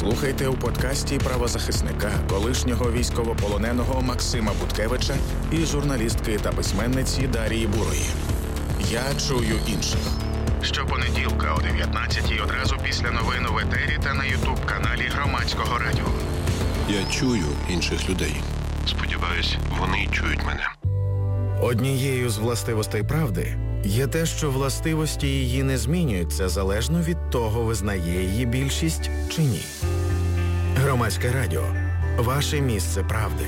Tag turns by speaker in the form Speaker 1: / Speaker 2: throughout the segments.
Speaker 1: Слухайте у подкасті правозахисника, колишнього військовополоненого Максима Буткевича і журналістки та письменниці Дарії Бурої. «Я чую інших». Щопонеділка о 19-й одразу після новин в етері та на ютуб-каналі Громадського радіо.
Speaker 2: Я чую інших людей. Сподіваюсь, вони чують мене.
Speaker 1: Однією з властивостей правди є те, що властивості її не змінюються залежно від того, визнає її більшість чи ні. Громадське радіо. Ваше місце правди.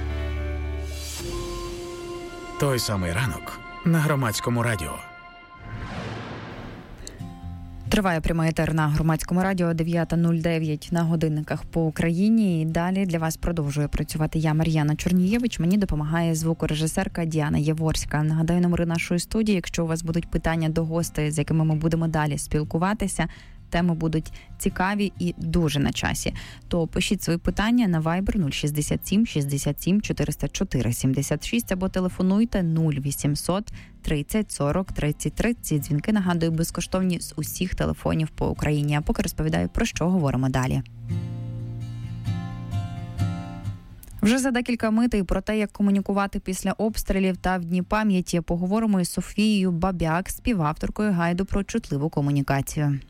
Speaker 1: Той самий ранок на Громадському радіо.
Speaker 3: Триває прямий етер на Громадському радіо, 9:09 на годинниках по Україні. І далі для вас продовжує працювати я, Мар'яна Чорнієвич. Мені допомагає звукорежисерка Діана Єворська. Нагадаю номери нашої студії. Якщо у вас будуть питання до гостей, з якими ми будемо далі спілкуватися, теми будуть цікаві і дуже на часі, то пишіть свої питання на Viber 067 67 404 76 або телефонуйте 0800 30 40 33. Ці дзвінки, нагадую, безкоштовні з усіх телефонів по Україні. А поки розповідаю, про що говоримо далі. Вже за декілька мить про те, як комунікувати після обстрілів та в Дні пам'яті, поговоримо із Софією Бабяк, співавторкою гайду про чутливу комунікацію.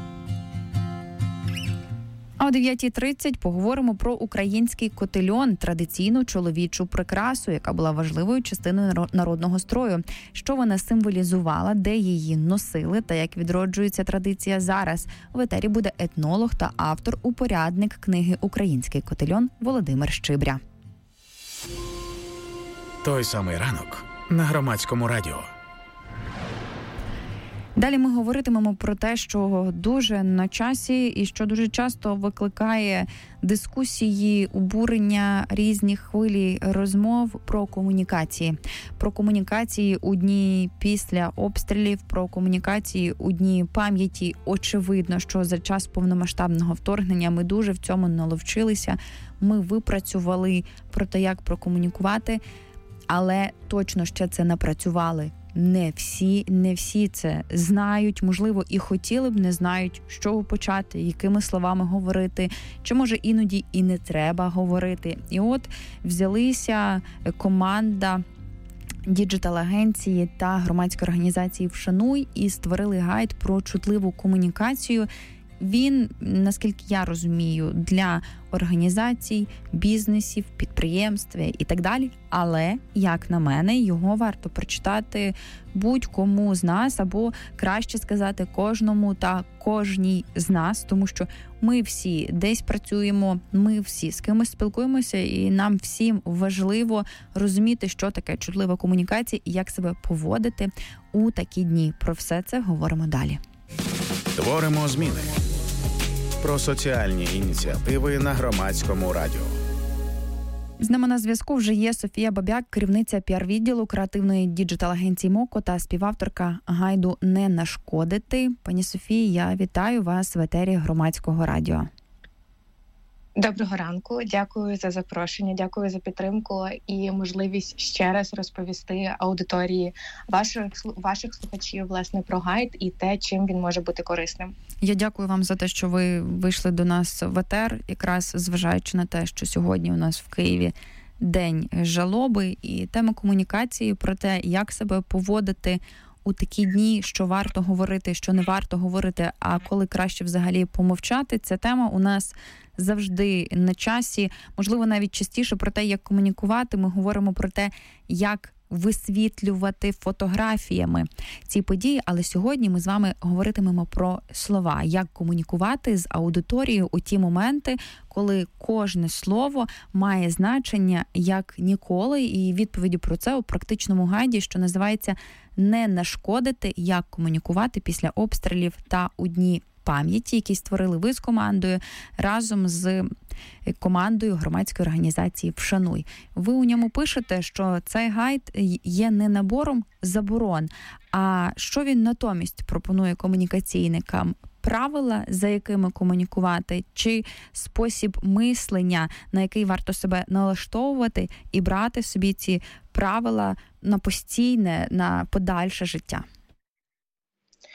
Speaker 3: А о 9:30 поговоримо про український котельон, традиційну чоловічу прикрасу, яка була важливою частиною народного строю. Що вона символізувала, де її носили та як відроджується традиція зараз. В етері буде етнолог та автор-упорядник книги «Український котельон» Володимир Щибря.
Speaker 1: Той самий ранок на Громадському радіо.
Speaker 3: Далі ми говоритимемо про те, що дуже на часі і що дуже часто викликає дискусії, обурення, різні хвилі розмов про комунікації. Про комунікації у дні після обстрілів, про комунікації у дні пам'яті. Очевидно, що за час повномасштабного вторгнення ми дуже в цьому наловчилися. Ми випрацювали про те, як прокомунікувати, але точно ще це напрацювали. Не всі це знають, можливо, і хотіли б, не знають, з чого почати, якими словами говорити, чи, може, іноді і не треба говорити. І от взялися команда діджитал-агенції та громадської організації «Вшануй» і створили гайд про чутливу комунікацію. Він, наскільки я розумію, для організацій, бізнесів, підприємств і так далі. Але, як на мене, його варто прочитати будь-кому з нас, або, краще сказати, кожному та кожній з нас, тому що ми всі десь працюємо, ми всі з кимось спілкуємося, і нам всім важливо розуміти, що таке чутлива комунікація і як себе поводити у такі дні. Про все це говоримо далі.
Speaker 1: Творимо зміни. Про соціальні ініціативи на Громадському радіо.
Speaker 3: З нами на зв'язку вже є Софія Бабяк, керівниця піар-відділу креативної діджитал-агенції «Моко» та співавторка гайду «Не нашкодити». Пані Софії, я вітаю вас в етері Громадського радіо.
Speaker 4: Доброго ранку, дякую за запрошення, дякую за підтримку і можливість ще раз розповісти аудиторії ваших слухачів, власне, про гайд і те, чим він може бути корисним.
Speaker 3: Я дякую вам за те, що ви вийшли до нас в етер, якраз зважаючи на те, що сьогодні у нас в Києві День жалоби і тема комунікації про те, як себе поводити у такі дні, що варто говорити, що не варто говорити, а коли краще взагалі помовчати. Ця тема у нас завжди на часі. Можливо, навіть частіше про те, як комунікувати. Ми говоримо про те, як висвітлювати фотографіями ці події, але сьогодні ми з вами говоритимемо про слова, як комунікувати з аудиторією у ті моменти, коли кожне слово має значення як ніколи, і відповіді про це у практичному гайді, що називається «Не нашкодити. Як комунікувати після обстрілів та у дні пам'яті», який створили ви з командою разом з командою громадської організації «Вшануй». Ви у ньому пишете, що цей гайд є не набором заборон, а що він натомість пропонує комунікаційникам? Правила, за якими комунікувати, чи спосіб мислення, на який варто себе налаштовувати і брати собі ці правила на постійне, на подальше життя?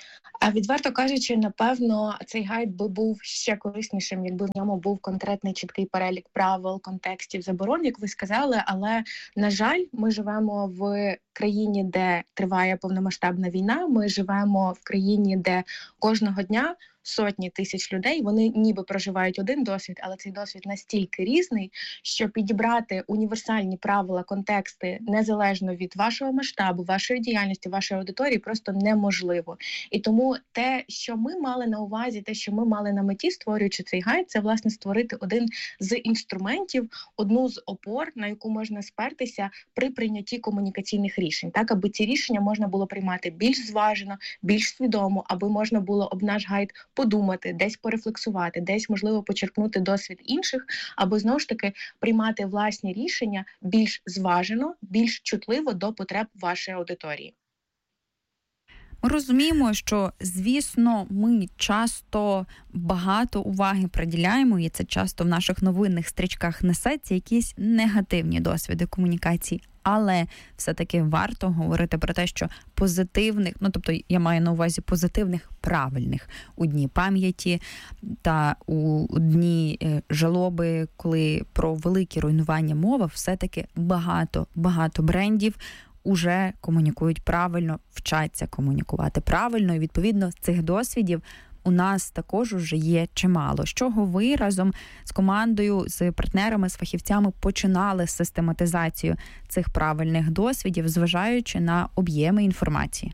Speaker 4: А відверто кажучи, напевно, цей гайд би був ще кориснішим, якби в ньому був конкретний чіткий перелік правил, контекстів, заборон, як ви сказали. Але, на жаль, ми живемо в країні, де триває повномасштабна війна. Ми живемо в країні, де кожного дня сотні тисяч людей, вони ніби проживають один досвід, але цей досвід настільки різний, що підібрати універсальні правила, контексти незалежно від вашого масштабу, вашої діяльності, вашої аудиторії просто неможливо. І тому те, що ми мали на увазі, те, що ми мали на меті, створюючи цей гайд, це, власне, створити один з інструментів, одну з опор, на яку можна спертися при прийнятті комунікаційних рішень, так, аби ці рішення можна було приймати більш зважено, більш свідомо, аби можна було об наш гайд подумати, десь порефлексувати, десь, можливо, почерпнути досвід інших, або, знову ж таки, приймати власні рішення більш зважено, більш чутливо до потреб вашої аудиторії.
Speaker 3: Ми розуміємо, що, звісно, ми часто багато уваги приділяємо, і це часто в наших новинних стрічках несеться якісь негативні досвіди комунікації. Але все-таки варто говорити про те, що позитивних, тобто я маю на увазі позитивних, правильних у дні пам'яті та у дні жалоби, коли про великі руйнування мова, все-таки багато брендів уже комунікують правильно, вчаться комунікувати правильно, і, відповідно, цих досвідів у нас також уже є чимало. З чого ви разом з командою, з партнерами, з фахівцями починали систематизацію цих правильних досвідів, зважаючи на об'єми інформації?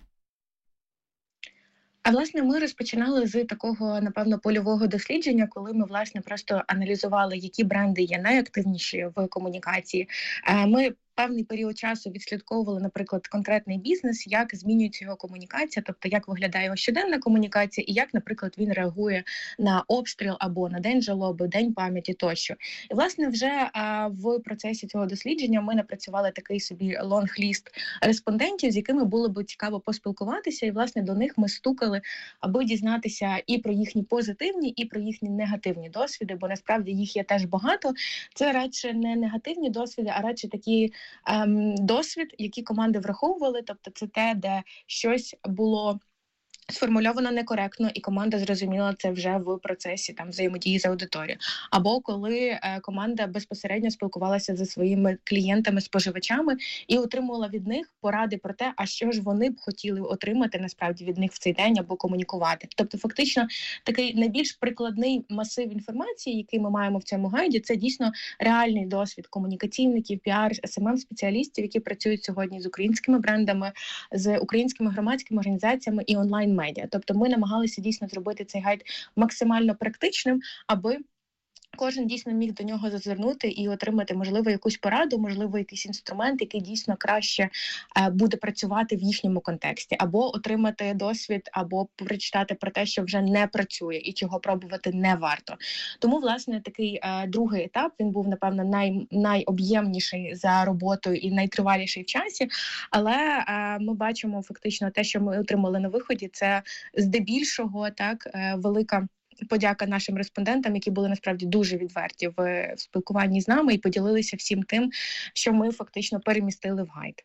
Speaker 4: А, власне, ми розпочинали з такого, напевно, польового дослідження, коли ми, власне, просто аналізували, які бренди є найактивніші в комунікації. Ми певний період часу відслідковували, наприклад, конкретний бізнес, як змінюється його комунікація, тобто як виглядає його щоденна комунікація і як, наприклад, він реагує на обстріл або на день жалоби, день пам'яті тощо. І, власне, вже в процесі цього дослідження ми напрацювали такий собі лонг-ліст респондентів, з якими було б цікаво поспілкуватися, і, власне, до них ми стукали, аби дізнатися і про їхні позитивні, і про їхні негативні досвіди, бо насправді їх є теж багато. Це радше не негативні досвіди, а радше такі досвід, які команди враховували, тобто це те, де щось було сформульовано некоректно, і команда зрозуміла це вже в процесі взаємодії з аудиторією. Або коли команда безпосередньо спілкувалася зі своїми клієнтами-споживачами і отримувала від них поради про те, а що ж вони б хотіли отримати насправді від них в цей день або комунікувати. Тобто фактично такий найбільш прикладний масив інформації, який ми маємо в цьому гайді, це дійсно реальний досвід комунікаційників, піар, СММ-спеціалістів, які працюють сьогодні з українськими брендами, з українськими громадськими організаціями і онлайн-медіа. Тобто ми намагалися дійсно зробити цей гайд максимально практичним, аби кожен дійсно міг до нього зазирнути і отримати, можливо, якусь пораду, можливо, якийсь інструмент, який дійсно краще буде працювати в їхньому контексті, або отримати досвід, або прочитати про те, що вже не працює і чого пробувати не варто. Тому, власне, такий другий етап, він був, напевно, найоб'ємніший за роботою і найтриваліший в часі, але ми бачимо фактично те, що ми отримали на виході, це здебільшого велика подяка нашим респондентам, які були насправді дуже відверті в спілкуванні з нами і поділилися всім тим, що ми фактично перемістили в гайд.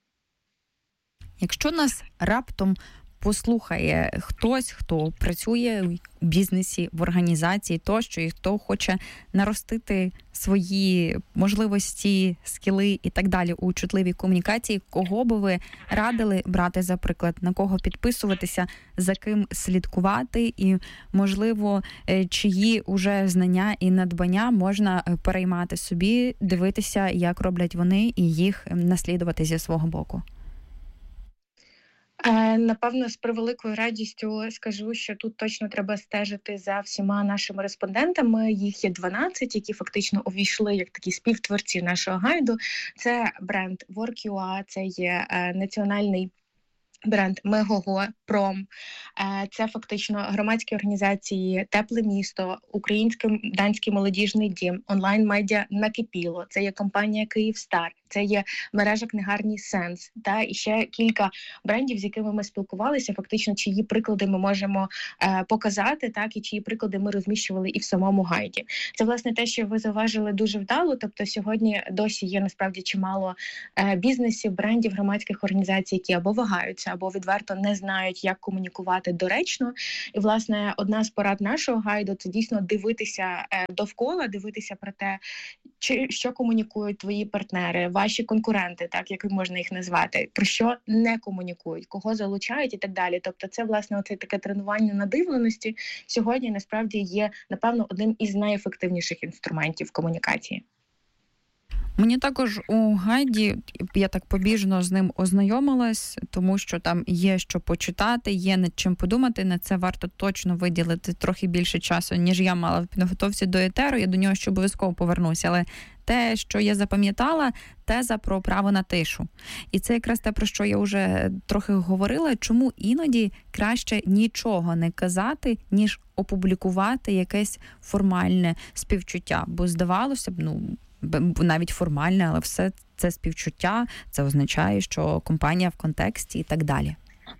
Speaker 3: Якщо нас раптом послухає хтось, хто працює у бізнесі, в організації тощо, і хто хоче наростити свої можливості, скіли і так далі у чутливій комунікації, кого би ви радили брати за приклад, на кого підписуватися, за ким слідкувати і, можливо, чиї уже знання і надбання можна переймати собі, дивитися, як роблять вони і їх наслідувати зі свого боку?
Speaker 4: Напевно, з превеликою радістю скажу, що тут точно треба стежити за всіма нашими респондентами. Їх є 12, які фактично увійшли як такі співтворці нашого гайду. Це бренд Work.ua, це є національний бренд Мегого, Пром, це фактично громадські організації «Тепле місто», Український данський молодіжний дім, онлайн-медіа «Накипіло», це є компанія «Київстар», Це є мережа книгарні Сенс, та і ще кілька брендів, з якими ми спілкувалися, фактично, чиї приклади ми можемо показати, так, і чиї приклади ми розміщували і в самому гайді. Це, власне, те, що ви зауважили дуже вдало, тобто сьогодні досі є насправді чимало бізнесів, брендів, громадських організацій, які або вагаються, або відверто не знають, як комунікувати доречно. І, власне, одна з порад нашого гайду – це дійсно дивитися довкола, дивитися про те, що комунікують твої партнери, ваші конкуренти, так, як можна їх назвати, про що не комунікують, кого залучають і так далі. Тобто це, власне, оце таке тренування надивленості сьогодні насправді є, напевно, одним із найефективніших інструментів комунікації.
Speaker 3: Мені також у гайді, я так побіжно з ним ознайомилась, тому що там є що почитати, є над чим подумати, на це варто точно виділити трохи більше часу, ніж я мала в підготовці до етеру, я до нього ще обов'язково повернуся, але те, що я запам'ятала, теза про право на тишу. І це якраз те, про що я вже трохи говорила, чому іноді краще нічого не казати, ніж опублікувати якесь формальне співчуття, бо здавалося б, навіть формальне, але все це співчуття, це означає, що компанія в контексті і так далі.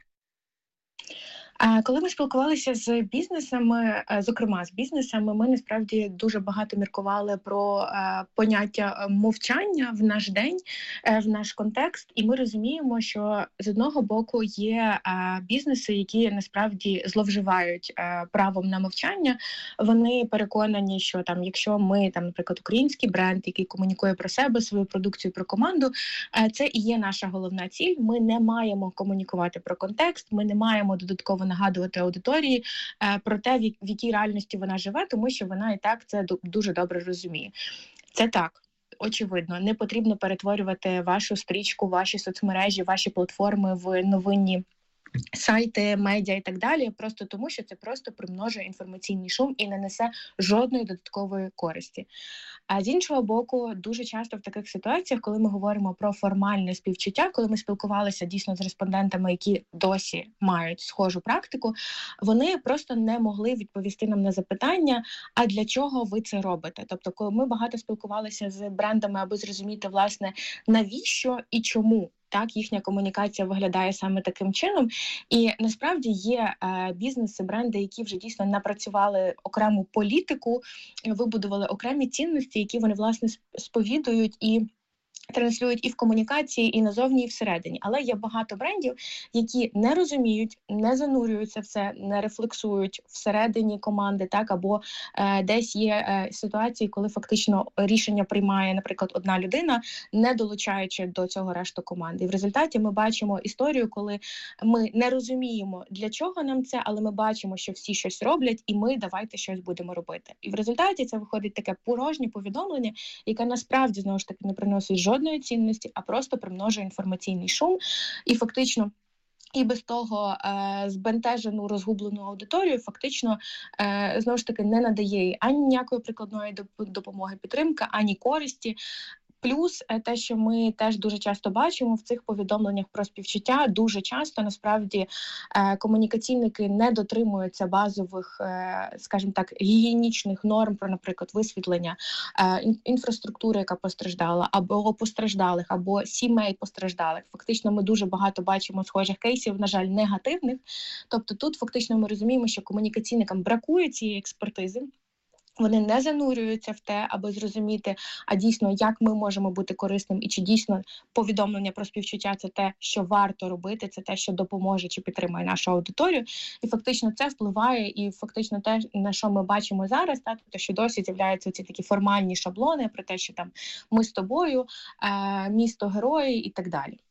Speaker 4: Коли ми спілкувалися з бізнесами, зокрема з бізнесами, ми насправді дуже багато міркували про поняття мовчання в наш день, в наш контекст, і ми розуміємо, що з одного боку є бізнеси, які насправді зловживають правом на мовчання. Вони переконані, що там, якщо ми, там, наприклад, український бренд, який комунікує про себе, свою продукцію, про команду, це і є наша головна ціль. Ми не маємо комунікувати про контекст, ми не маємо додатково нагадувати аудиторії про те, в якій реальності вона живе, тому що вона і так це дуже добре розуміє. Це так. Очевидно, не потрібно перетворювати вашу стрічку, ваші соцмережі, ваші платформи в новинні сайти, медіа і так далі, просто тому, що це просто примножує інформаційний шум і не несе жодної додаткової користі. А з іншого боку, дуже часто в таких ситуаціях, коли ми говоримо про формальне співчуття, коли ми спілкувалися дійсно з респондентами, які досі мають схожу практику, вони просто не могли відповісти нам на запитання, а для чого ви це робите? Тобто, коли ми багато спілкувалися з брендами, аби зрозуміти, власне, навіщо і чому так їхня комунікація виглядає саме таким чином. І насправді є бізнеси, бренди, які вже дійсно напрацювали окрему політику, вибудували окремі цінності, які вони, власне, сповідують і транслюють і в комунікації, і назовні, і всередині. Але є багато брендів, які не розуміють, не занурюються в це, не рефлексують всередині команди, так, або десь є ситуації, коли фактично рішення приймає, наприклад, одна людина, не долучаючи до цього решту команди. І в результаті ми бачимо історію, коли ми не розуміємо, для чого нам це, але ми бачимо, що всі щось роблять, і ми давайте щось будемо робити. І в результаті це виходить таке порожнє повідомлення, яке насправді, знову ж таки, не приносить жодної цінності, а просто примножує інформаційний шум і фактично і без того збентежену, розгублену аудиторію фактично, знову ж таки, не надає їй ані ніякої прикладної допомоги, підтримки, ані користі. Плюс те, що ми теж дуже часто бачимо в цих повідомленнях про співчуття, дуже часто, насправді, комунікаційники не дотримуються базових, скажімо так, гігієнічних норм про, наприклад, висвітлення інфраструктури, яка постраждала, або постраждалих, або сімей постраждалих. Фактично, ми дуже багато бачимо схожих кейсів, на жаль, негативних. Тобто тут фактично ми розуміємо, що комунікаційникам бракує цієї експертизи. Вони не занурюються в те, аби зрозуміти, а дійсно, як ми можемо бути корисним, і чи дійсно повідомлення про співчуття – це те, що варто робити, це те, що допоможе чи підтримує нашу аудиторію. І фактично це впливає, і фактично те, на що ми бачимо зараз, тобто, що досі з'являються ці такі формальні шаблони про те, що там ми з тобою, місто герої і так далі.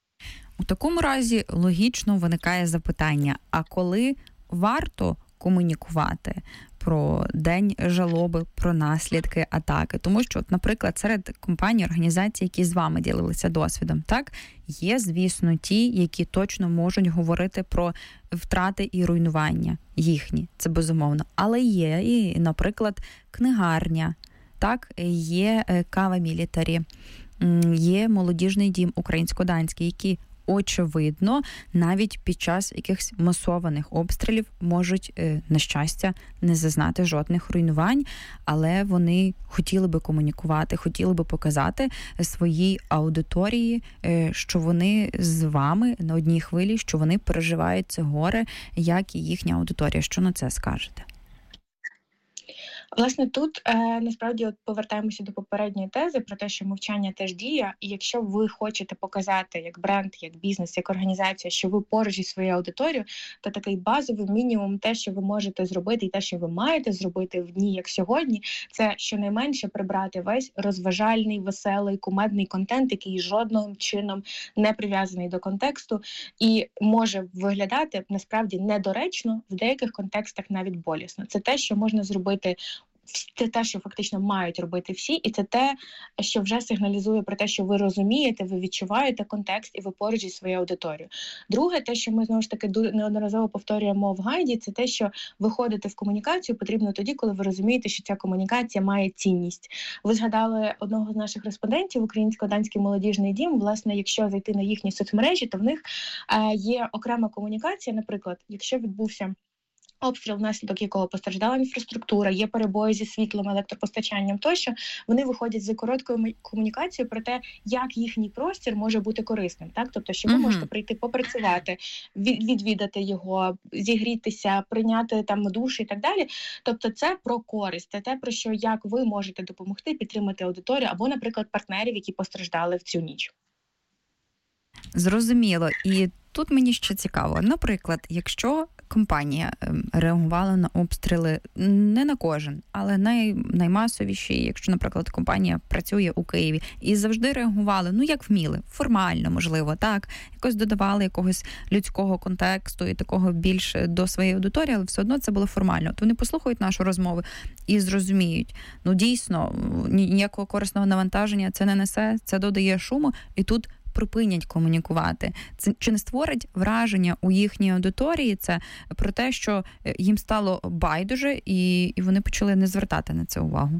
Speaker 3: У такому разі логічно виникає запитання, а коли варто комунікувати про день жалоби, про наслідки атаки? Тому що, наприклад, серед компаній, організацій, які з вами ділилися досвідом, так, є, звісно, ті, які точно можуть говорити про втрати і руйнування їхні, це безумовно. Але є і, наприклад, книгарня, так, є Кава Мілітарі, є молодіжний дім українсько-данський, які очевидно, навіть під час якихось масованих обстрілів можуть, на щастя, не зазнати жодних руйнувань, але вони хотіли би комунікувати, хотіли би показати своїй аудиторії, що вони з вами на одній хвилі, що вони переживають це горе, як і їхня аудиторія. Що на це скажете?
Speaker 4: Власне, тут насправді повертаємося до попередньої тези про те, що мовчання теж діє, і якщо ви хочете показати як бренд, як бізнес, як організація, що ви поруч зі своєю аудиторією, то такий базовий мінімум, те, що ви можете зробити, і те, що ви маєте зробити в дні, як сьогодні, це щонайменше прибрати весь розважальний, веселий, кумедний контент, який жодним чином не прив'язаний до контексту, і може виглядати насправді недоречно, в деяких контекстах навіть болісно. Це те, що можна зробити. Це те, що фактично мають робити всі, і це те, що вже сигналізує про те, що ви розумієте, ви відчуваєте контекст і ви поруч зі своєю аудиторією. Друге, те, що ми знову ж таки неодноразово повторюємо в гайді, це те, що виходити в комунікацію потрібно тоді, коли ви розумієте, що ця комунікація має цінність. Ви згадали одного з наших респондентів, Українсько-Данський молодіжний дім. Власне, якщо зайти на їхні соцмережі, то в них є окрема комунікація. Наприклад, якщо відбувся обстріл, внаслідок якого постраждала інфраструктура, є перебої зі світлом, електропостачанням тощо, вони виходять з короткою комунікацією про те, як їхній простір може бути корисним. Так? Тобто, що ви можете прийти попрацювати, відвідати його, зігрітися, прийняти там душ і так далі. Тобто це про користь, це те, про що, як ви можете допомогти підтримати аудиторію або, наприклад, партнерів, які постраждали в цю ніч.
Speaker 3: Зрозуміло. І тут мені ще цікаво. Наприклад, якщо компанія реагувала на обстріли не на кожен, але наймасовіші, якщо, наприклад, компанія працює у Києві і завжди реагували, як вміли, формально, можливо, так, якось додавали якогось людського контексту і такого більш до своєї аудиторії, але все одно це було формально. От вони послухають нашу розмову і зрозуміють, дійсно, ніякого корисного навантаження це не несе, це додає шуму, і тут припинять комунікувати. Це чи не створить враження у їхній аудиторії це про те, що їм стало байдуже і вони почали не звертати на це увагу?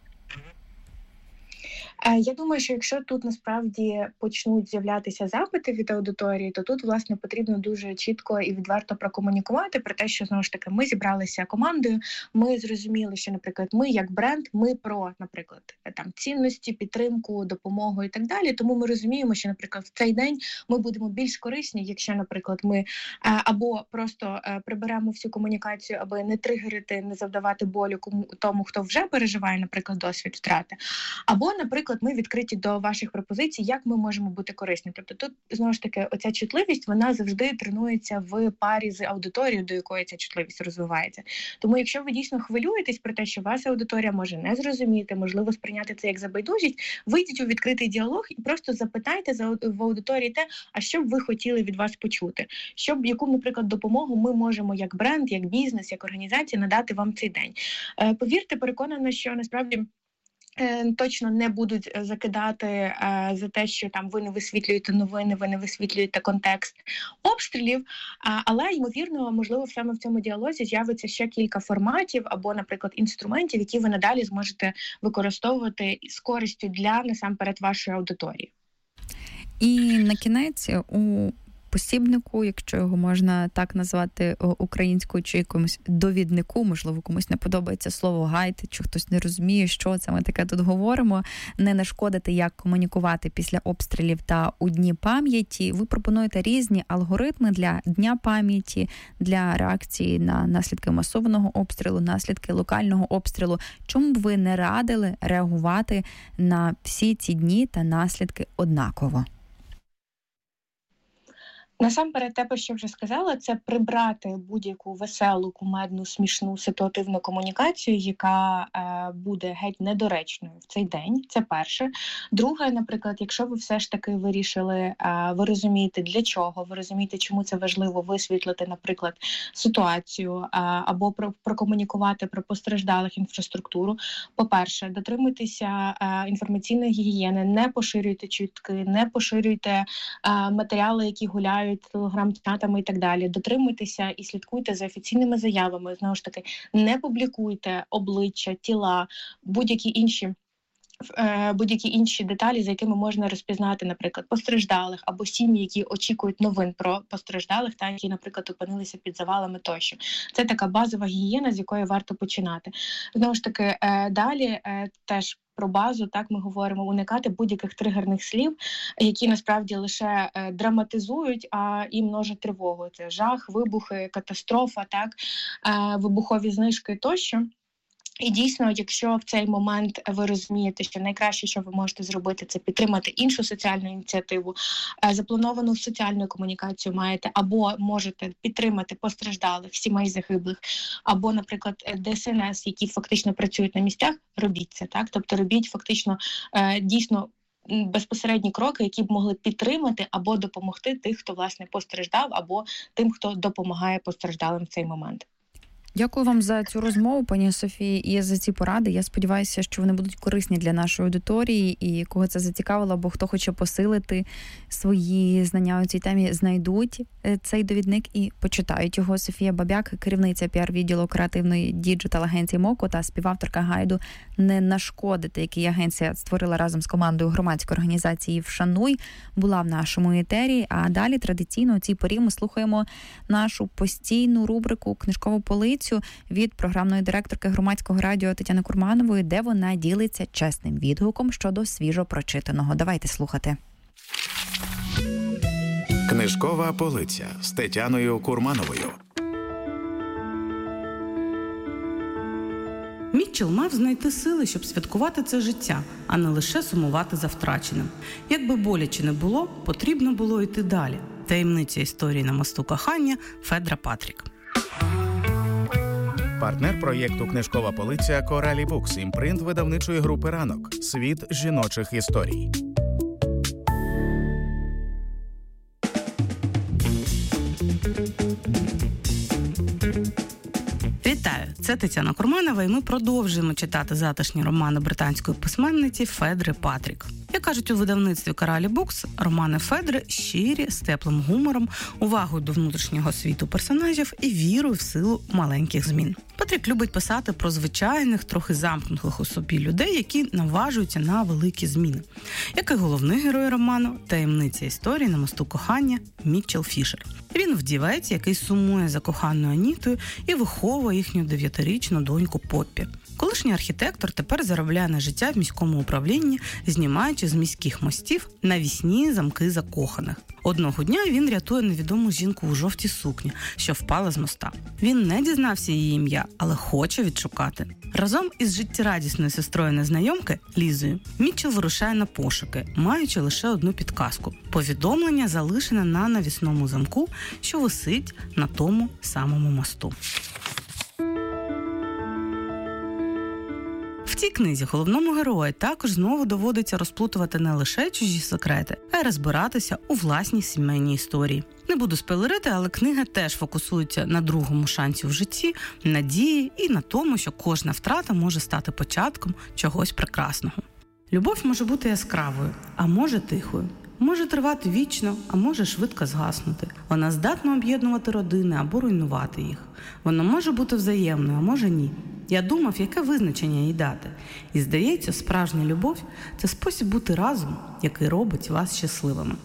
Speaker 4: Я думаю, що якщо тут насправді почнуть з'являтися запити від аудиторії, то тут, власне, потрібно дуже чітко і відверто прокомунікувати про те, що, знову ж таки, ми зібралися командою, ми зрозуміли, що, наприклад, ми як бренд, ми про, наприклад, там цінності, підтримку, допомогу і так далі. Тому ми розуміємо, що, наприклад, в цей день ми будемо більш корисні, якщо, наприклад, ми або просто приберемо всю комунікацію, аби не тригерити, не завдавати болю тому, хто вже переживає, наприклад, досвід втрати, або, наприклад, ми відкриті до ваших пропозицій, як ми можемо бути корисні. Тобто тут, знову ж таки, оця чутливість, вона завжди тренується в парі з аудиторією, до якої ця чутливість розвивається. Тому якщо ви дійсно хвилюєтесь про те, що ваша аудиторія може не зрозуміти, можливо, сприйняти це як забайдужість, вийдіть у відкритий діалог і просто запитайте в аудиторії те, а що б ви хотіли від вас почути. Яку, наприклад, допомогу ми можемо як бренд, як бізнес, як організація надати вам цей день. Повірте, переконана, що насправді точно не будуть закидати за те, що там ви не висвітлюєте новини, ви не висвітлюєте контекст обстрілів, але, ймовірно, можливо, саме в цьому діалозі з'явиться ще кілька форматів або, наприклад, інструментів, які ви надалі зможете використовувати з користю для, насамперед, вашої аудиторії.
Speaker 3: І на кінець у посібнику, якщо його можна так назвати українською, чи якомусь довіднику, можливо, комусь не подобається слово гайд, чи хтось не розуміє, що це ми таке тут говоримо, не нашкодити, як комунікувати після обстрілів та у Дні пам'яті. Ви пропонуєте різні алгоритми для Дня пам'яті, для реакції на наслідки масованого обстрілу, наслідки локального обстрілу. Чому б ви не радили реагувати на всі ці дні та наслідки однаково?
Speaker 4: Насамперед, те, про що вже сказала, це прибрати будь-яку веселу, кумедну, смішну, ситуативну комунікацію, яка буде геть недоречною в цей день. Це перше. Друге, наприклад, якщо ви все ж таки вирішили, ви розумієте, для чого, ви розумієте, чому це важливо висвітлити, наприклад, ситуацію або прокомунікувати про постраждалих інфраструктуру. По-перше, дотримуйтеся інформаційної гігієни, не поширюйте чутки, не поширюйте матеріали, які гуляють телеграм-чатами і так далі. Дотримуйтеся і слідкуйте за офіційними заявами. Знову ж таки, не публікуйте обличчя, тіла, будь-які інші будь-які інші деталі, за якими можна розпізнати, наприклад, постраждалих або сім'ї, які очікують новин про постраждалих, та які, наприклад, опинилися під завалами тощо. Це така базова гігієна, з якої варто починати. Знову ж таки, далі теж про базу, так ми говоримо, уникати будь-яких тригерних слів, які насправді лише драматизують, і множать тривогу. Це жах, вибухи, катастрофа, так, вибухові знижки тощо. І дійсно, якщо в цей момент ви розумієте, що найкраще, що ви можете зробити, це підтримати іншу соціальну ініціативу, заплановану соціальну комунікацію маєте, або можете підтримати постраждалих, сімей загиблих, або, наприклад, ДСНС, які фактично працюють на місцях, робіть це, так? Тобто робіть фактично дійсно безпосередні кроки, які б могли підтримати або допомогти тих, хто, власне, постраждав, або тим, хто допомагає постраждалим в цей момент.
Speaker 3: Дякую вам за цю розмову, пані Софії, і за ці поради. Я сподіваюся, що вони будуть корисні для нашої аудиторії, і кого це зацікавило, або хто хоче посилити свої знання у цій темі, знайдуть цей довідник і почитають його. Софія Бабяк, керівниця піар-відділу креативної діджитал-агенції МОКО та співавторка гайду «Не нашкодити», який агенція створила разом з командою громадської організації «Вшануй», була в нашому етері. А далі традиційно у цій порі ми слухаємо нашу постійну рубрику «Книжкову полицю» від програмної директорки громадського радіо Тетяни Курманової, де вона ділиться чесним відгуком щодо свіжо прочитаного. Давайте слухати.
Speaker 1: Книжкова полиця з Тетяною Курмановою.
Speaker 5: Мітчелл мав знайти сили, щоб святкувати це життя, а не лише сумувати за втраченим. Якби боляче не було, потрібно було йти далі. Таємниця історії на мосту кохання Федра Патрік.
Speaker 1: Партнер проєкту «Книжкова полиця» Коралі Букс, імпринт видавничої групи «Ранок». Світ жіночих історій.
Speaker 5: Вітаю! Це Тетяна Курманова, і ми продовжуємо читати затишні романи британської письменниці Федри Патрік. Як кажуть у видавництві Коралі Букс, романи Федри щирі, з теплим гумором, увагою до внутрішнього світу персонажів і вірою в силу маленьких змін. Патрік любить писати про звичайних, трохи замкнутих у собі людей, які наважуються на великі зміни. Як і головний герой роману «Таємниця історії на мосту кохання» Мітчелл Фішер. Він вдівець, який сумує за коханою Анітою і виховує їхню 9-річну доньку Поппі. Колишній архітектор тепер заробляє на життя в міському управлінні, знімаючи з міських мостів навісні замки закоханих. Одного дня він рятує невідому жінку у жовтій сукні, що впала з моста. Він не дізнався її ім'я, але хоче відшукати. Разом із життєрадісною сестрою незнайомки Лізою Мітчелл вирушає на пошуки, маючи лише одну підказку – повідомлення, залишене на навісному замку, що висить на тому самому мосту. В цій книзі головному герою також знову доводиться розплутувати не лише чужі секрети, а й розбиратися у власній сімейній історії. Не буду спойлерити, але книга теж фокусується на другому шансі в житті, надії і на тому, що кожна втрата може стати початком чогось прекрасного. Любов може бути яскравою, а може тихою. Може тривати вічно, а може швидко згаснути. Вона здатна об'єднувати родини або руйнувати їх. Вона може бути взаємною, а може ні. Я думав, яке визначення їй дати. І здається, справжня любов – це спосіб бути разом, який робить вас щасливими.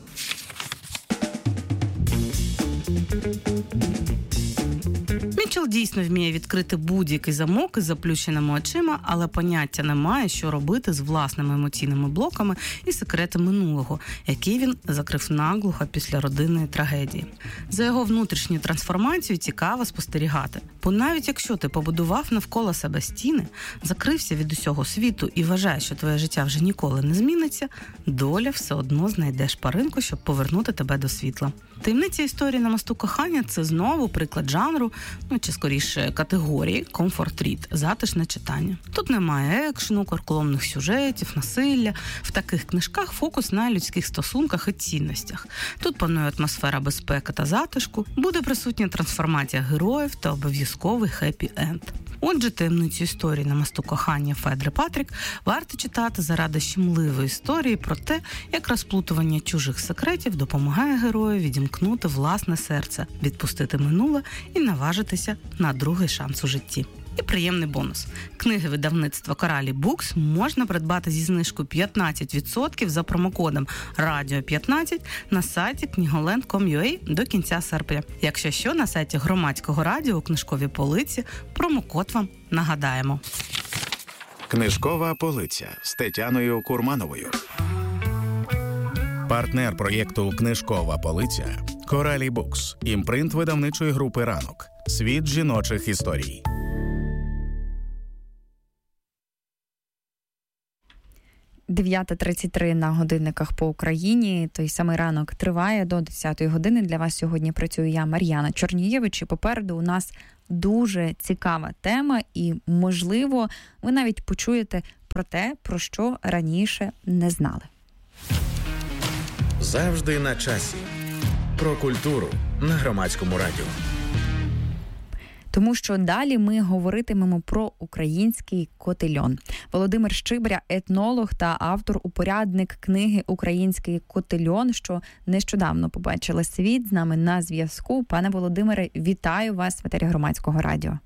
Speaker 5: Мітчелл дійсно вміє відкрити будь-який замок із заплющеними очима, але поняття не має, що робити з власними емоційними блоками і секрети минулого, які він закрив наглухо після родинної трагедії. За його внутрішню трансформацію цікаво спостерігати. Бо навіть якщо ти побудував навколо себе стіни, закрився від усього світу і вважаєш, що твоє життя вже ніколи не зміниться, доля все одно знайде шпаринку, щоб повернути тебе до світла. Таємниця історії на мосту кохання – це знову приклад жанру, чи скоріше категорії комфорт-рід, затишне читання. Тут немає екшену, карколомних сюжетів, насилля. В таких книжках фокус на людських стосунках і цінностях. Тут панує атмосфера безпеки та затишку, буде присутня трансформація героїв та обов'язковий хеппі-енд. Отже, таємницю історії на мосту кохання Федри Патрік варто читати заради щемливої історії про те, як розплутування чужих секретів допомагає герою відімкнути власне серце, відпустити минуле і наважитися на другий шанс у житті. І приємний бонус. Книги видавництва Коралі Букс можна придбати зі знижкою 15% за промокодом RADIO15 на сайті knigoland.com.ua до кінця серпня. Якщо що, на сайті Громадського радіо у книжковій полиці промокод вам нагадаємо.
Speaker 1: Книжкова полиця з Тетяною Курмановою. Партнер проєкту «Книжкова полиця» – Коралі Букс, імпринт видавничої групи «Ранок». Світ жіночих історій.
Speaker 3: – 9:33 на годинниках по Україні. Той самий ранок триває до 10-ї години. Для вас сьогодні працюю я, Мар'яна Чорнієвич, і попереду у нас дуже цікава тема, і, можливо, ви навіть почуєте про те, про що раніше не знали.
Speaker 1: Завжди на часі. Про культуру на Громадському радіо.
Speaker 3: Тому що далі ми говоритимемо про український котельон. Володимир Щибря – етнолог та автор-упорядник книги «Український котельон», що нещодавно побачила світ. З нами на зв'язку. Пане Володимире, вітаю вас в етері Громадського радіо.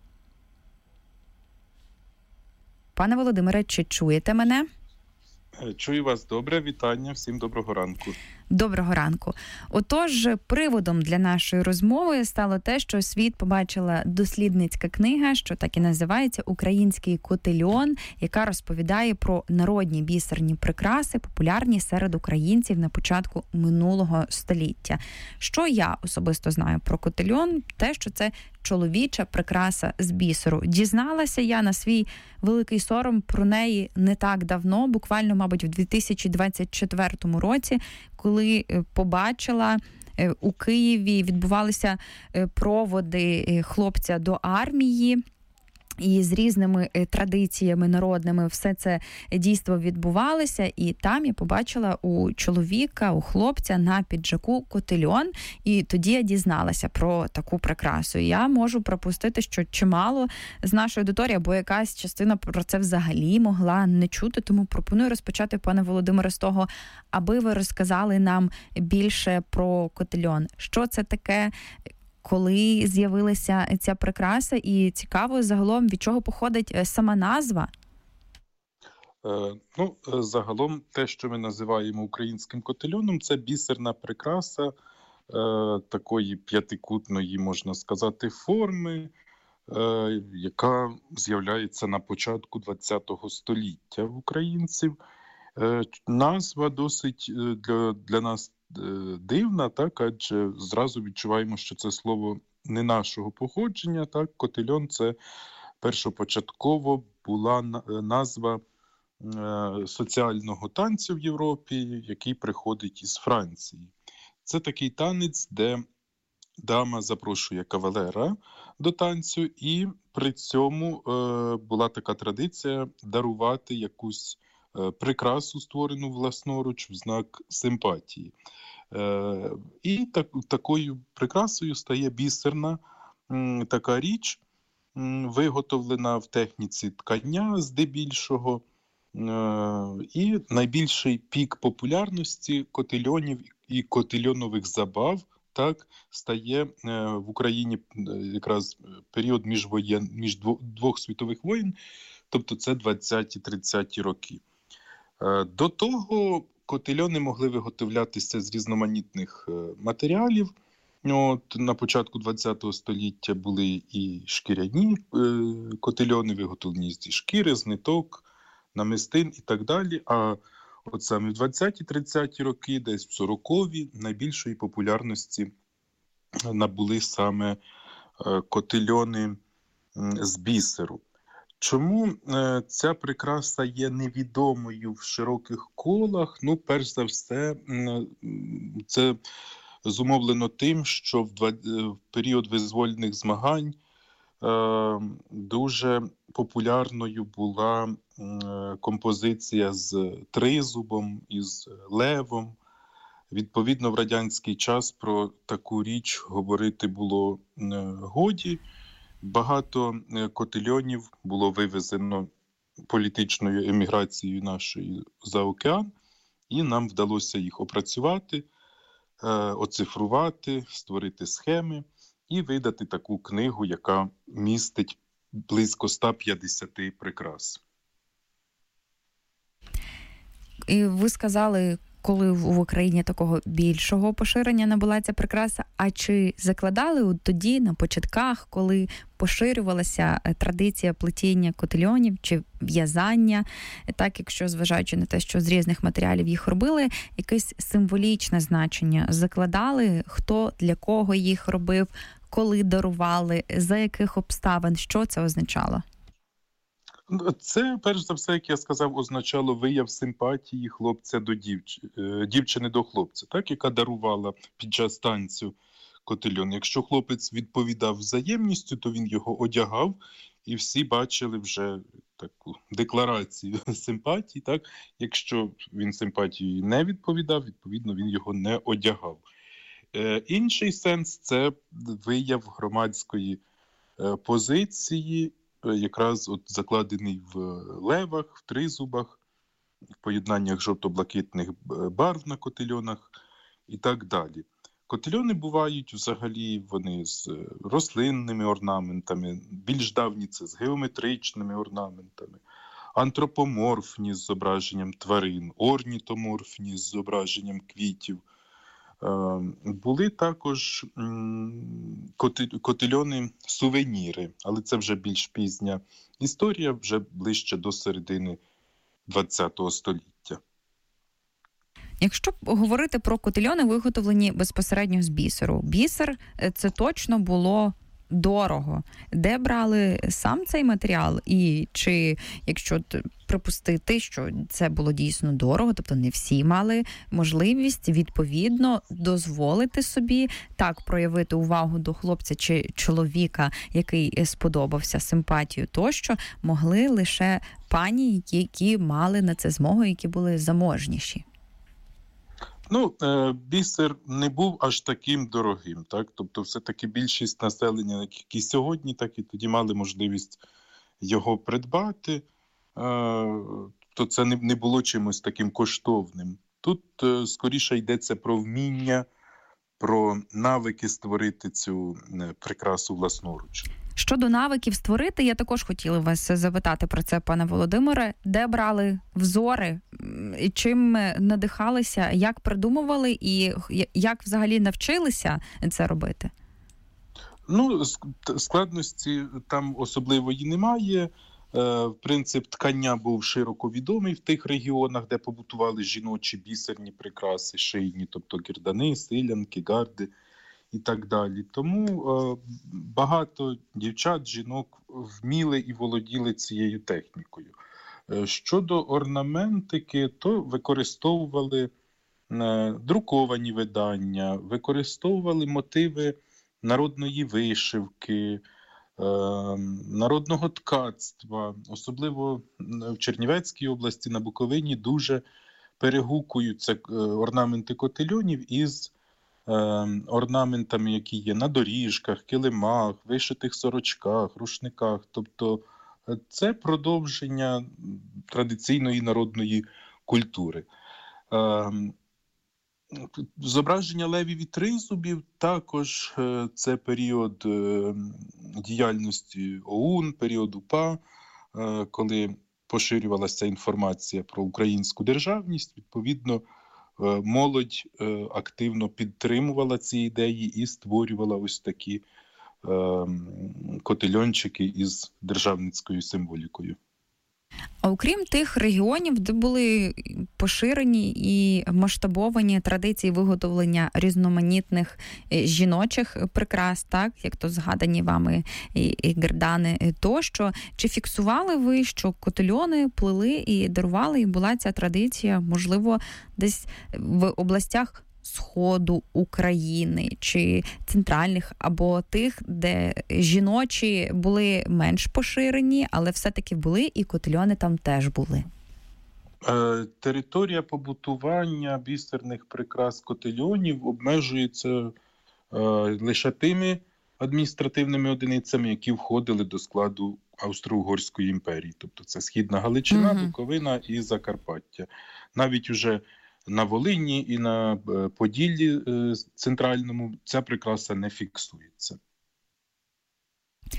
Speaker 3: Пане Володимире, чи чуєте мене?
Speaker 6: Чую вас добре. Вітання. Всім доброго ранку.
Speaker 3: Доброго ранку. Отож, приводом для нашої розмови стало те, що світ побачила дослідницька книга, що так і називається «Український котельон», яка розповідає про народні бісерні прикраси, популярні серед українців на початку минулого століття. Що я особисто знаю про котельон? Те, що це чоловіча прикраса з бісеру. Дізналася я на свій великий сором про неї не так давно, буквально, мабуть, в 2024 році, коли побачила, у Києві відбувалися проводи хлопця до армії. І з різними традиціями народними все це дійство відбувалося. І там я побачила у чоловіка, у хлопця на піджаку котельон. І тоді я дізналася про таку прикрасу. І я можу припустити, що чимало з нашої аудиторії, або якась частина про це взагалі могла не чути. Тому пропоную розпочати, пане Володимире, з того, аби ви розказали нам більше про котельон. Що це таке? Коли з'явилася ця прикраса, і цікаво загалом, від чого походить сама назва?
Speaker 6: Загалом те, що ми називаємо українським котельоном, це бісерна прикраса такої п'ятикутної, можна сказати, форми, яка з'являється на початку ХХ століття в українців. Назва досить для нас дивна, так, адже зразу відчуваємо, що це слово не нашого походження. Так, котельон – це першопочатково була назва соціального танцю в Європі, який приходить із Франції. Це такий танець, де дама запрошує кавалера до танцю, і при цьому була така традиція дарувати якусь прикрасу, створену власноруч в знак симпатії. І такою прикрасою стає бісерна така річ, виготовлена в техніці ткання здебільшого. І найбільший пік популярності котельонів і котельонових забав так стає в Україні якраз період між двох світових воєн, тобто це 20-30 роки. До того котельони могли виготовлятися з різноманітних матеріалів. На початку ХХ століття були і шкіряні котельони, виготовлені зі шкіри, з ниток, намистин і так далі. А от саме в 20-30 роки, десь в 40-ві, найбільшої популярності набули саме котельони з бісеру. Чому ця прикраса є невідомою в широких колах? Перш за все, це зумовлено тим, що в період визвольних змагань дуже популярною була композиція з тризубом і з левом. Відповідно, в радянський час про таку річ говорити було годі. Багато котельонів було вивезено політичною еміграцією нашої за океан, і нам вдалося їх опрацювати, оцифрувати, створити схеми і видати таку книгу, яка містить близько 150 прикрас.
Speaker 3: І ви сказали, коли в Україні такого більшого поширення набула ця прикраса, а чи закладали тоді, на початках, коли поширювалася традиція плетіння котельйонів чи в'язання, так, якщо зважаючи на те, що з різних матеріалів їх робили, якесь символічне значення закладали, хто для кого їх робив, коли дарували, за яких обставин, що це означало?
Speaker 6: Це, перш за все, як я сказав, означало вияв симпатії хлопця до дівчини до хлопця, так, яка дарувала під час танцю котельйон. Якщо хлопець відповідав взаємністю, то він його одягав, і всі бачили вже таку декларацію симпатії. Так? Якщо він симпатією не відповідав, відповідно, він його не одягав. Інший сенс – це вияв громадської позиції, якраз от закладений в левах, в тризубах, в поєднаннях жовто-блакитних барв на котельйонах і так далі. Котельйони бувають взагалі, вони з рослинними орнаментами, більш давні це з геометричними орнаментами, антропоморфні з зображенням тварин, орнітоморфні з зображенням квітів. Були також котельйони-сувеніри, але це вже більш пізня історія, вже ближче до середини ХХ століття.
Speaker 3: Якщо говорити про котельйони, виготовлені безпосередньо з бісеру. Бісер – це точно було дорого. Де брали сам цей матеріал? І чи, якщо припустити, що це було дійсно дорого, тобто не всі мали можливість, відповідно, дозволити собі так проявити увагу до хлопця чи чоловіка, який сподобався, симпатію тощо, могли лише пані, які мали на це змогу, які були заможніші.
Speaker 6: Бісер не був аж таким дорогим, так? Тобто все-таки більшість населення, як і сьогодні, так і тоді мали можливість його придбати, то це не було чимось таким коштовним. Тут скоріше йдеться про вміння, про навики створити цю прикрасу власноруч.
Speaker 3: Щодо навиків створити, я також хотіла вас запитати про це, пане Володимире. Де брали взори, чим надихалися, як придумували і як взагалі навчилися це робити?
Speaker 6: Складності там особливої немає. Принцип ткання був широко відомий в тих регіонах, де побутували жіночі бісерні прикраси, шийні, тобто гердани, силянки, гарди і так далі. Тому багато дівчат, жінок вміли і володіли цією технікою. Щодо орнаментики, то використовували друковані видання, використовували мотиви народної вишивки, народного ткацтва. Особливо в Чернівецькій області, на Буковині дуже перегукуються орнаменти котельйонів із орнаментами, які є на доріжках, килимах, вишитих сорочках, рушниках. Тобто це продовження традиційної народної культури. Зображення левів і тризубів також це період діяльності ОУН, період УПА, коли поширювалася інформація про українську державність. Відповідно, молодь активно підтримувала ці ідеї і створювала ось такі котельйончики із державницькою символікою.
Speaker 3: А окрім тих регіонів, де були поширені і масштабовані традиції виготовлення різноманітних жіночих прикрас, так, як то згадані вами і гердани тощо, чи фіксували ви, що котельйони плели і дарували, і була ця традиція, можливо, десь в областях Сходу України чи центральних, або тих, де жіночі були менш поширені, але все-таки були, і котельйони там теж були?
Speaker 6: Територія побутування бісерних прикрас котельйонів обмежується лише тими адміністративними одиницями, які входили до складу Австро-Угорської імперії. Тобто це Східна Галичина, Буковина і Закарпаття. Навіть уже на Волині і на Поділлі центральному ця прикраса не фіксується.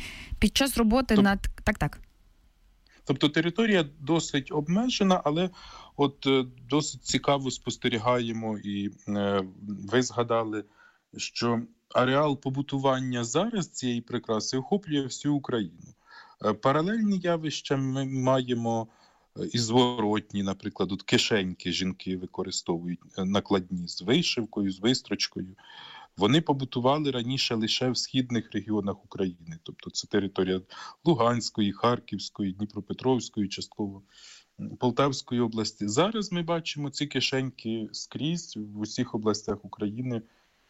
Speaker 3: Під час роботи над... Так.
Speaker 6: Тобто територія досить обмежена, але от досить цікаво спостерігаємо, і ви згадали, що ареал побутування зараз цієї прикраси охоплює всю Україну. Паралельні явища ми маємо і зворотні, наприклад, от кишеньки жінки використовують накладні з вишивкою, з вистрочкою. Вони побутували раніше лише в східних регіонах України, тобто це територія Луганської, Харківської, Дніпропетровської, частково Полтавської області. Зараз ми бачимо ці кишеньки скрізь в усіх областях України.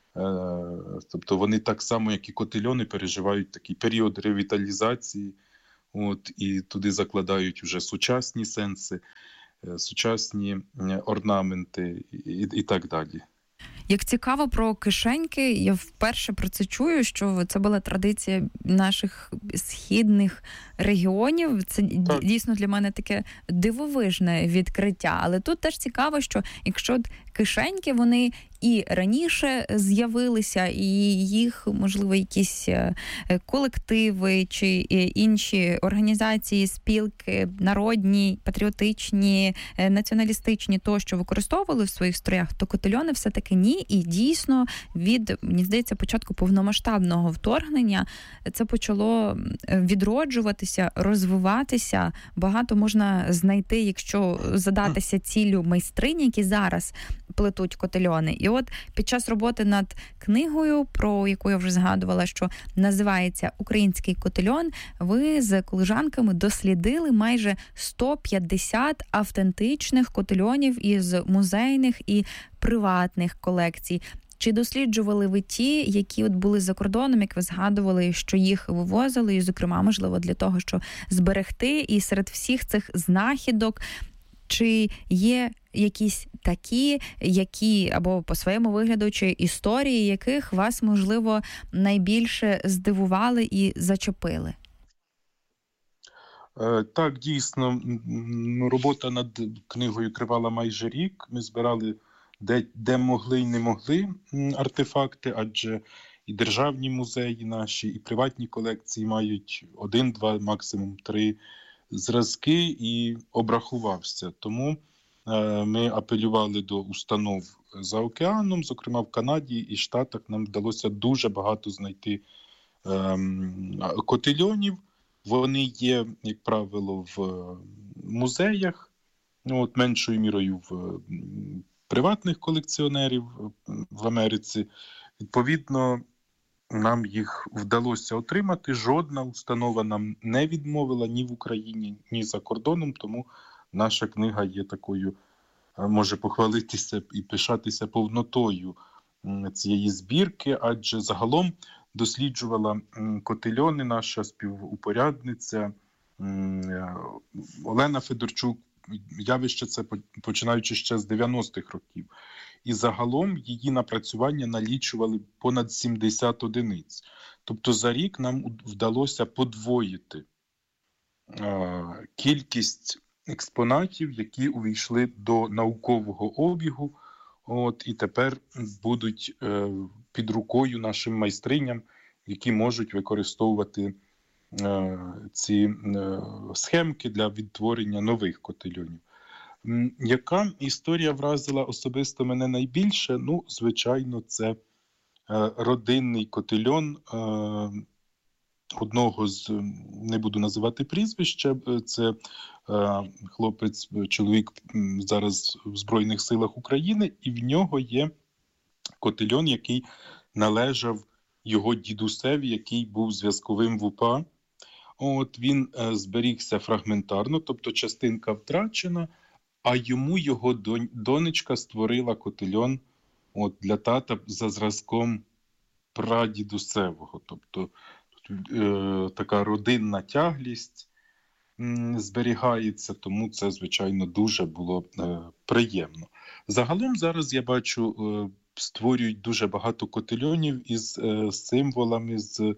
Speaker 6: Тобто вони так само, як і котельони, переживають такий період ревіталізації, і туди закладають вже сучасні сенси, сучасні орнаменти і так далі.
Speaker 3: Як цікаво про кишеньки, я вперше про це чую, що це була традиція наших східних регіонів. Це дійсно для мене таке дивовижне відкриття. Але тут теж цікаво, що якщо кишеньки, вони і раніше з'явилися, і їх, можливо, якісь колективи чи інші організації, спілки, народні, патріотичні, націоналістичні тощо використовували в своїх строях, то котельони все-таки ні. І дійсно від, мені здається, початку повномасштабного вторгнення це почало відроджуватися, розвиватися. Багато можна знайти, якщо задатися ціллю майстринь, які зараз плетуть котельони. І от під час роботи над книгою, про яку я вже згадувала, що називається «Український котельон», ви з колежанками дослідили майже 150 автентичних котельонів із музейних і приватних колекцій. Чи досліджували ви ті, які от були за кордоном, як ви згадували, що їх вивозили, і, зокрема, можливо, для того, щоб зберегти, і серед всіх цих знахідок, чи є якісь такі, які або по своєму вигляду, чи історії, яких вас, можливо, найбільше здивували і зачепили?
Speaker 6: Так, дійсно, робота над книгою тривала майже рік. Ми збирали де могли і не могли артефакти, адже і державні музеї наші, і приватні колекції мають 1, 2, максимум 3 зразки, і обрахувався. Тому ми апелювали до установ за океаном, зокрема в Канаді і Штатах нам вдалося дуже багато знайти котельонів. Вони є, як правило, в музеях, меншою мірою в приватних колекціонерів в Америці. Відповідно, нам їх вдалося отримати. Жодна установа нам не відмовила ні в Україні, ні за кордоном, тому наша книга є такою, може похвалитися і пишатися повнотою цієї збірки, адже загалом досліджувала котельони наша співупорядниця Олена Федорчук. Явище це починаючи ще з 90-х років. І загалом її напрацювання налічували понад 70 одиниць. Тобто за рік нам вдалося подвоїти кількість експонатів, які увійшли до наукового обігу, і тепер будуть під рукою нашим майстриням, які можуть використовувати ці схемки для відтворення нових котельонів. Яка історія вразила особисто мене найбільше? Звичайно, це родинний котельон одного з, не буду називати прізвище, це хлопець, чоловік зараз в Збройних силах України, і в нього є котельон, який належав його дідусеві, який був зв'язковим в УПА. Він зберігся фрагментарно, тобто частинка втрачена, а йому його донечка створила котельон для тата за зразком прадідусевого. Тобто така родинна тяглість зберігається, тому це, звичайно, дуже було приємно. Загалом зараз я бачу, створюють дуже багато котельонів із символами, з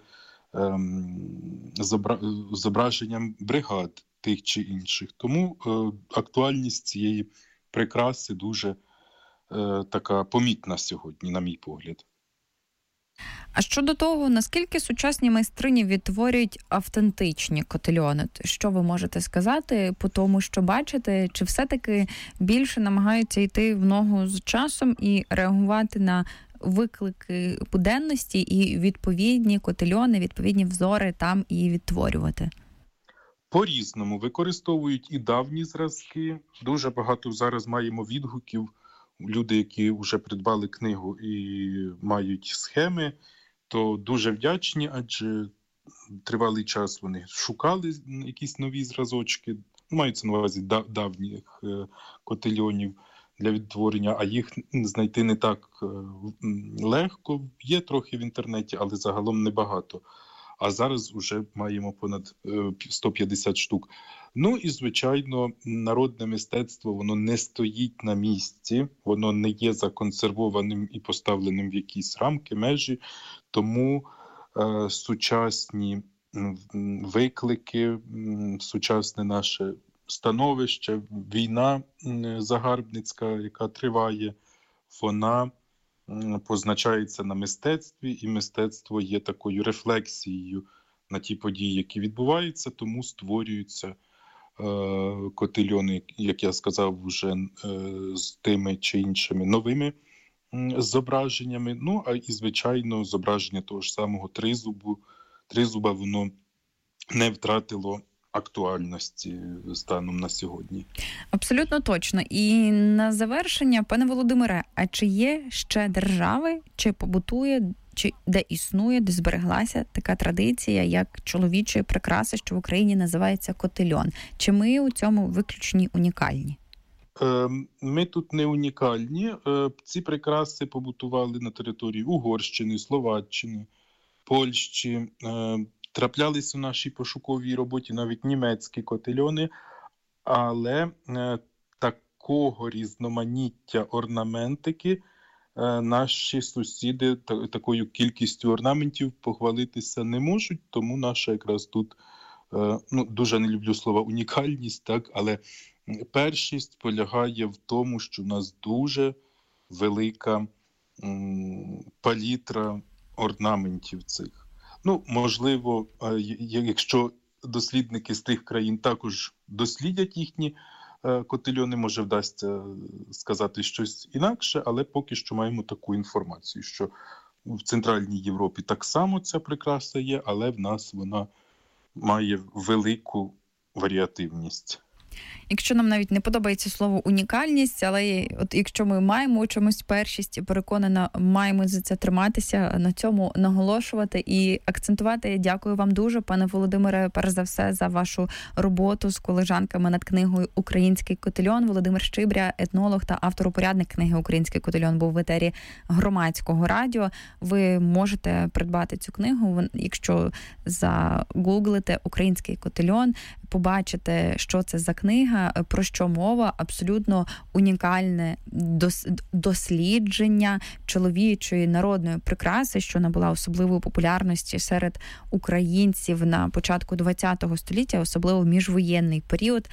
Speaker 6: зображенням бригад тих чи інших. Тому актуальність цієї прикраси дуже така помітна сьогодні, на мій погляд.
Speaker 3: А щодо того, наскільки сучасні майстрині відтворюють автентичні котельйони? Що ви можете сказати по тому, що бачите? Чи все-таки більше намагаються йти в ногу з часом і реагувати на виклики буденності і відповідні котельйони, відповідні взори там і відтворювати?
Speaker 6: По-різному використовують і давні зразки. Дуже багато зараз маємо відгуків. Люди, які вже придбали книгу і мають схеми, то дуже вдячні, адже тривалий час вони шукали якісь нові зразочки. Маються на увазі давніх котельйонів для відтворення, а їх знайти не так легко. Є трохи в інтернеті, але загалом небагато. А зараз вже маємо понад 150 штук. Ну і, звичайно, народне мистецтво, воно не стоїть на місці, воно не є законсервованим і поставленим в якісь рамки, межі, тому сучасні виклики, сучасне наше становище, війна загарбницька, яка триває, вона позначається на мистецтві, і мистецтво є такою рефлексією на ті події, які відбуваються, тому створюються котельйони, як я сказав, вже з тими чи іншими новими зображеннями. Ну, а і, звичайно, зображення того ж самого тризуба, воно не втратило актуальності станом на сьогодні.
Speaker 3: Абсолютно точно. І на завершення, пане Володимире, а чи є ще держави, чи побутує, чи де існує, де збереглася така традиція, як чоловічої прикраси, що в Україні називається котельйон? Чи ми у цьому виключні унікальні?
Speaker 6: Ми тут не унікальні. Ці прикраси побутували на території Угорщини, Словаччини, Польщі. Траплялись у нашій пошуковій роботі навіть німецькі котельйони, але такого різноманіття орнаментики наші сусіди такою кількістю орнаментів похвалитися не можуть, тому наша якраз тут, дуже не люблю слова унікальність, так, але першість полягає в тому, що у нас дуже велика палітра орнаментів цих. Можливо, якщо дослідники з тих країн також дослідять їхні котельйони, може вдасться сказати щось інакше, але поки що маємо таку інформацію, що в Центральній Європі так само ця прикраса є, але в нас вона має велику варіативність.
Speaker 3: Якщо нам навіть не подобається слово унікальність, але от якщо ми маємо у чомусь першість, переконана, маємо за це триматися, на цьому наголошувати і акцентувати. Дякую вам дуже, пане Володимире, перш за все, за вашу роботу з колежанками над книгою «Український котельйон». Володимир Щибря, етнолог та автор-упорядник книги «Український котельйон», був в етері Громадського радіо. Ви можете придбати цю книгу, якщо загуглите «Український котельйон», побачите, що це за книга, про що мова, абсолютно унікальне дослідження чоловічої народної прикраси, що набула особливої популярності серед українців на початку ХХ століття, особливо в міжвоєнний період,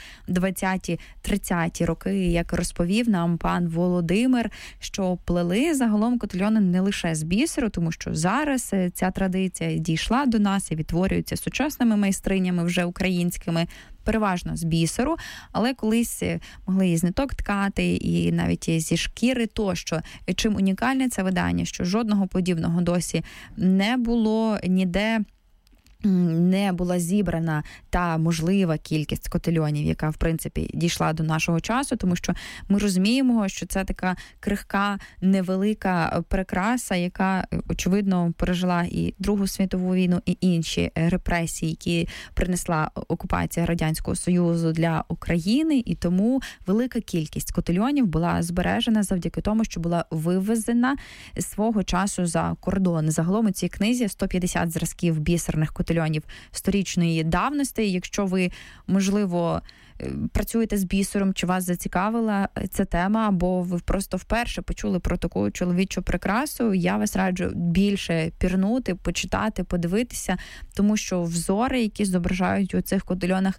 Speaker 3: 20-30 роки, як розповів нам пан Володимир, що плели загалом котельйони не лише з бісеру, тому що зараз ця традиція дійшла до нас і відтворюється сучасними майстринями вже українськими, переважно з бісеру, але колись могли і з ниток ткати, і навіть зі шкіри тощо. Чим унікальне це видання, що жодного подібного досі не було ніде, не була зібрана та можлива кількість котельйонів, яка, в принципі, дійшла до нашого часу, тому що ми розуміємо, що це така крихка, невелика прикраса, яка, очевидно, пережила і Другу світову війну, і інші репресії, які принесла окупація Радянського Союзу для України, і тому велика кількість котельйонів була збережена завдяки тому, що була вивезена свого часу за кордон. Загалом у цій книзі 150 зразків бісерних котельйонів сторічної давності. Якщо ви, можливо, працюєте з бісером, чи вас зацікавила ця тема, або ви просто вперше почули про таку чоловічу прикрасу, я вас раджу більше пірнути, почитати, подивитися, тому що взори, які зображають у цих котельйонах,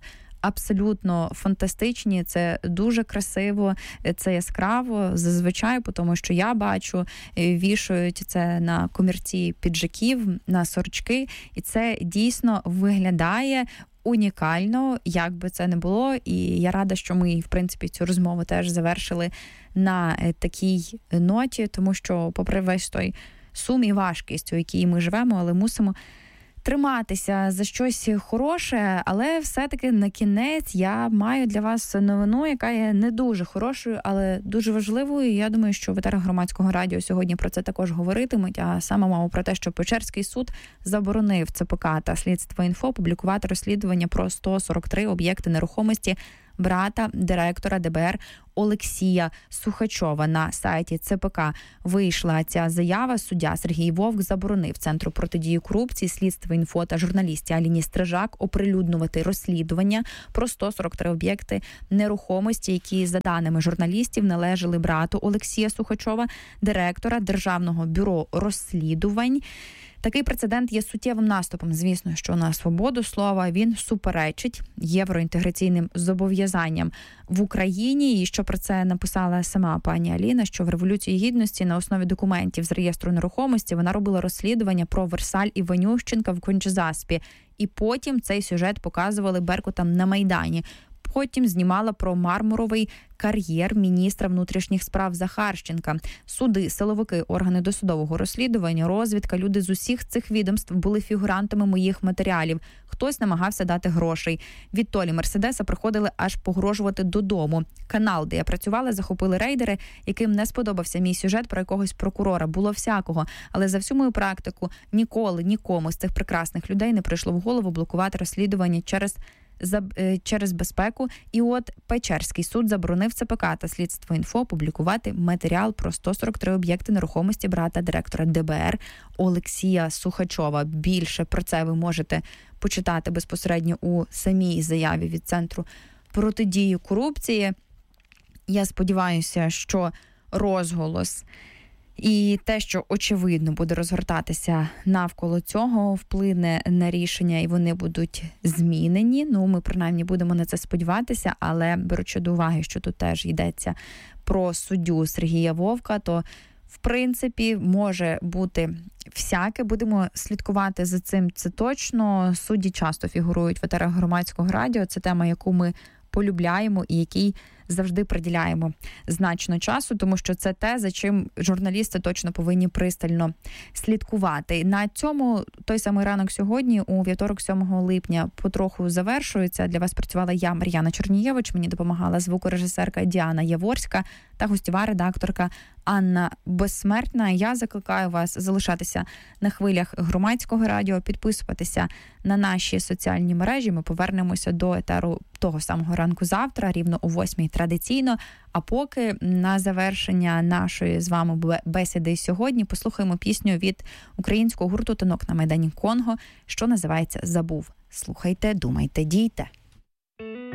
Speaker 3: абсолютно фантастичні, це дуже красиво, це яскраво, зазвичай, тому що я бачу, вішають це на комірці піджаків, на сорочки, і це дійсно виглядає унікально, як би це не було, і я рада, що ми, в принципі, цю розмову теж завершили на такій ноті, тому що, попри весь той сум і важкість, у якій ми живемо, але мусимо триматися за щось хороше, але все-таки на кінець я маю для вас новину, яка є не дуже хорошою, але дуже важливою. І я думаю, що в етерах Громадського радіо сьогодні про це також говоритимуть, а саме мова про те, що Печерський суд заборонив ЦПК та Слідство.Інфо публікувати розслідування про 143 об'єкти нерухомості брата директора ДБР Олексія Сухачова. На сайті ЦПК вийшла ця заява. Суддя Сергій Вовк заборонив Центру протидії корупції, Слідство.Інфо та журналістці Аліні Стрижак оприлюднювати розслідування про 143 об'єкти нерухомості, які, за даними журналістів, належали брату Олексія Сухачова, директора Державного бюро розслідувань. Такий прецедент є суттєвим наступом, звісно, що на свободу слова. Він суперечить євроінтеграційним зобов'язанням в Україні. І що про це написала сама пані Аліна, що в Революції Гідності на основі документів з реєстру нерухомості вона робила розслідування про Версаль Іванющенка в Конча-Заспі. І потім цей сюжет показували беркутам на Майдані. Потім знімала про мармуровий кар'єр міністра внутрішніх справ Захарченка. Суди, силовики, органи досудового розслідування, розвідка, люди з усіх цих відомств були фігурантами моїх матеріалів. Хтось намагався дати грошей. Відтоді Мерседеса приходили аж погрожувати додому. Канал, де я працювала, захопили рейдери, яким не сподобався мій сюжет про якогось прокурора. Було всякого. Але за всю мою практику ніколи нікому з цих прекрасних людей не прийшло в голову блокувати розслідування через безпеку. І от Печерський суд заборонив ЦПК та Слідство.Інфо публікувати матеріал про 143 об'єкти нерухомості брата директора ДБР Олексія Сухачова. Більше про це ви можете почитати безпосередньо у самій заяві від Центру протидії корупції. Я сподіваюся, що розголос і те, що очевидно буде розгортатися навколо цього, вплине на рішення і вони будуть змінені. Ну, ми принаймні будемо на це сподіватися, але беручи до уваги, що тут теж йдеться про суддю Сергія Вовка, то в принципі може бути всяке. Будемо слідкувати за цим, це точно. Судді часто фігурують в етерах Громадського радіо. Це тема, яку ми полюбляємо і який завжди приділяємо значно часу, тому що це те, за чим журналісти точно повинні пристально слідкувати. На цьому той самий ранок сьогодні, у вівторок 7 липня, потроху завершується. Для вас працювала я, Мар'яна Чернієвич, мені допомагала звукорежисерка Діана Яворська та гостєва редакторка Анна Безсмертна. Я закликаю вас залишатися на хвилях Громадського радіо, підписуватися на наші соціальні мережі. Ми повернемося до етеру того самого ранку завтра, рівно о 8:00 традиційно. А поки на завершення нашої з вами бесіди сьогодні послухаємо пісню від українського гурту «Танок на Майдані Конго», що називається «Забув». Слухайте, думайте, дійте.